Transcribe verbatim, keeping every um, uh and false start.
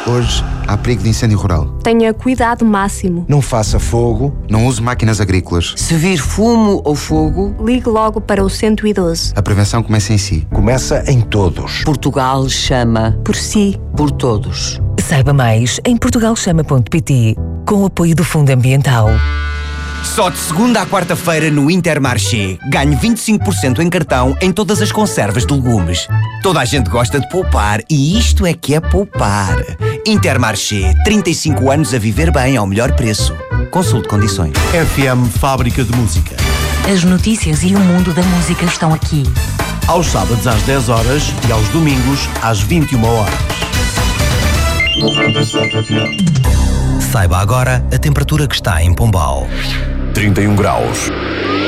Hoje há perigo de incêndio rural. Tenha cuidado máximo. Não faça fogo. Não use máquinas agrícolas. Se vir fumo ou fogo, ligue logo para o cento e doze. A prevenção começa em si. Começa em todos. Portugal chama por si. Por todos. Saiba mais em portugal chama ponto pt, com o apoio do Fundo Ambiental. Só de segunda à quarta-feira no Intermarché. Ganhe vinte e cinco por cento em cartão em todas as conservas de legumes. Toda a gente gosta de poupar e isto é que é poupar. Intermarché, trinta e cinco anos a viver bem ao melhor preço. Consulte condições. F M Fábrica de Música. As notícias e o mundo da música estão aqui. Aos sábados às dez horas e aos domingos às vinte e uma horas. Saiba agora a temperatura que está em Pombal. trinta e um graus.